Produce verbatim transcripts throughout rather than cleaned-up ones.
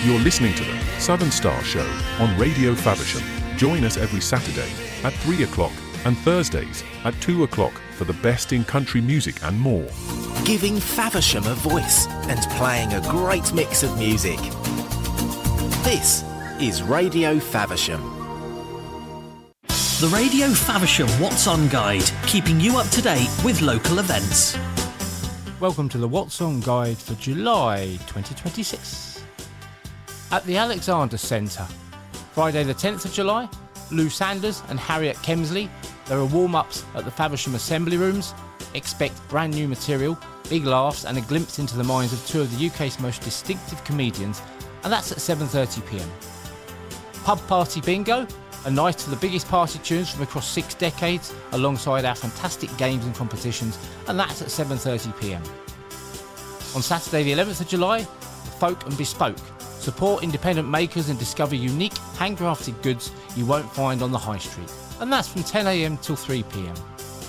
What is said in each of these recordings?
You're listening to the Southern Star Show on Radio Faversham. Join us every Saturday at three o'clock and Thursdays at two o'clock for the best in country music and more. Giving Faversham a voice and playing a great mix of music. This is Radio Faversham. The Radio Faversham What's On Guide, keeping you up to date with local events. Welcome to the What's On Guide for July twenty twenty-six. At the Alexander Centre, Friday the tenth of July, Lou Sanders and Harriet Kemsley. There are warm-ups at the Faversham Assembly Rooms. Expect brand new material, big laughs and a glimpse into the minds of two of the U K's most distinctive comedians, and that's at seven thirty p m. Pub Party Bingo, a night of the biggest party tunes from across six decades, alongside our fantastic games and competitions, and that's at seven thirty p m. On Saturday the eleventh of July, Folk and Bespoke. Support independent makers and discover unique handcrafted goods you won't find on the high street. And that's from ten a m till three p m.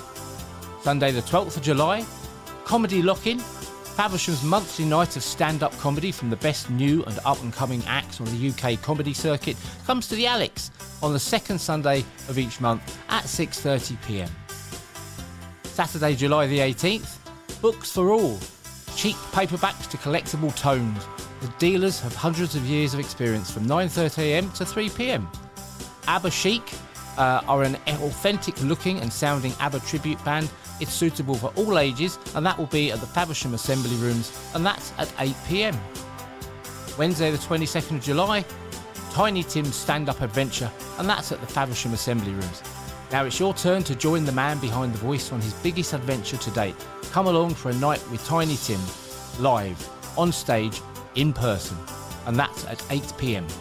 Sunday the twelfth of July, Comedy Lock-In, Faversham's monthly night of stand-up comedy from the best new and up-and-coming acts on the U K comedy circuit, comes to the Alex on the second Sunday of each month at six thirty p m. Saturday, July the eighteenth, Books for All, cheap paperbacks to collectible tomes. The dealers have hundreds of years of experience from nine thirty a m to three p m. ABBA Chic uh, are an authentic looking and sounding ABBA tribute band. It's suitable for all ages, and that will be at the Faversham Assembly Rooms, and that's at eight p m. Wednesday the twenty-second of July, Tiny Tim's stand-up adventure, and that's at the Faversham Assembly Rooms. Now it's your turn to join the man behind the voice on his biggest adventure to date. Come along for a night with Tiny Tim, live, on stage, in person, and that's at eight p m.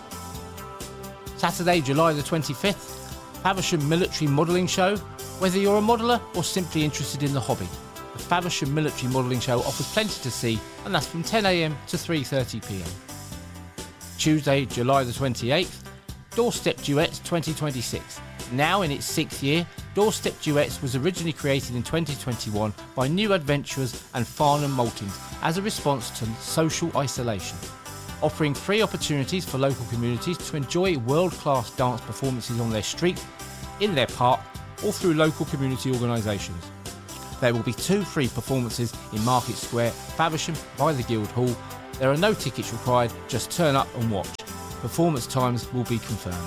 Saturday, July the twenty-fifth, Faversham Military Modelling Show. Whether you're a modeller or simply interested in the hobby, the Faversham Military Modelling Show offers plenty to see, and that's from ten a m to three thirty p m. Tuesday, July the twenty-eighth, Doorstep Duets twenty twenty-six. Now in its sixth year, Doorstep Duets was originally created in twenty twenty-one by New Adventurers and Farnham Maltings as a response to social isolation, offering free opportunities for local communities to enjoy world-class dance performances on their street, in their park, or through local community organisations. There will be two free performances in Market Square, Faversham, by the Guildhall. There are no tickets required, just turn up and watch. Performance times will be confirmed.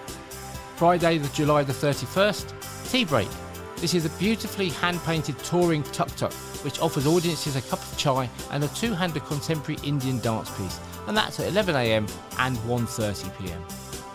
Friday, the July the thirty-first, Tea Break. This is a beautifully hand-painted touring tuk-tuk which offers audiences a cup of chai and a two-hander contemporary Indian dance piece, and that's at eleven a m and one thirty p m.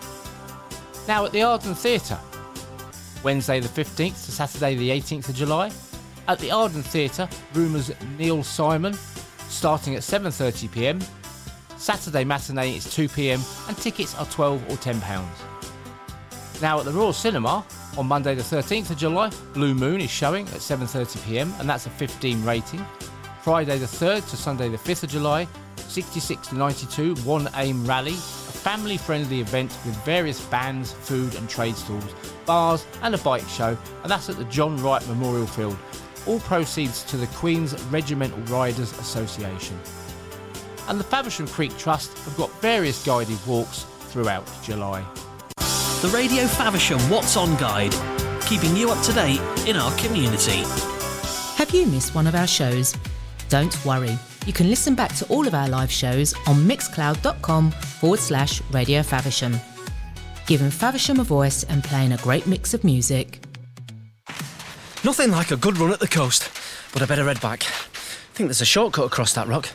Now at the Arden Theatre, Wednesday the fifteenth to Saturday the eighteenth of July, at the Arden Theatre, Rumours Neil Simon, starting at seven thirty p m. Saturday matinee is two p m and tickets are twelve or ten pounds. Now at the Royal Cinema, on Monday the thirteenth of July, Blue Moon is showing at seven thirty p m and that's a fifteen rating. Friday the third to Sunday the fifth of July, sixty-six to ninety-two One Aim Rally, a family-friendly event with various bands, food and trade stalls, bars and a bike show, and that's at the John Wright Memorial Field. All proceeds to the Queen's Regimental Riders Association. And the Faversham Creek Trust have got various guided walks throughout July. The Radio Faversham What's On Guide, keeping you up to date in our community. Have you missed one of our shows? Don't worry, you can listen back to all of our live shows on mixcloud.com forward slash Radio Faversham. Giving Faversham a voice and playing a great mix of music. Nothing like a good run at the coast, but I better head back. I think there's a shortcut across that rock.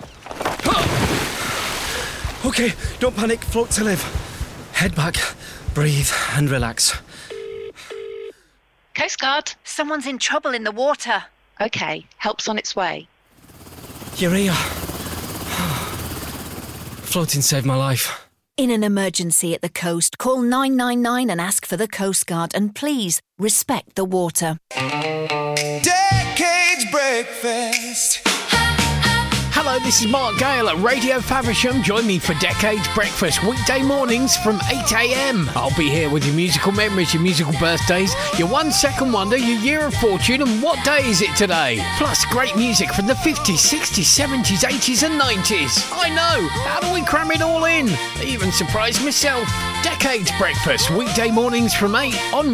OK, don't panic, float to live. Head back, breathe and relax. Coast Guard. Someone's in trouble in the water. OK, help's on its way. You're here. Floating saved my life. In an emergency at the coast, call nine nine nine and ask for the Coast Guard, and please respect the water. Decades Breakfast. Hello Hello, this is Mark Gale at Radio Faversham. Join me for Decades Breakfast, weekday mornings from eight a m. I'll be here with your musical memories, your musical birthdays, your one second wonder, your year of fortune, and what day is it today? Plus great music from the fifties, sixties, seventies, eighties and nineties. I know, how do we cram it all in? I even surprised myself. Decades Breakfast, weekday mornings from eight on